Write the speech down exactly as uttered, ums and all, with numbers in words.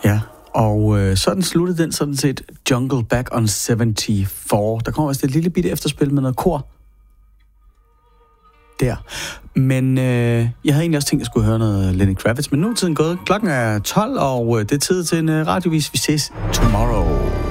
Ja, og øh, sådan sluttede den sådan set Jungle Back on seventy-four. Der kommer også et lille bitte efterspil med noget kor. Der. Men øh, jeg havde egentlig også tænkt, at jeg skulle høre noget Lenny Kravitz, men nu er tiden gået. Klokken er tolv, og øh, det er tid til en øh, radiovis. Vi ses tomorrow.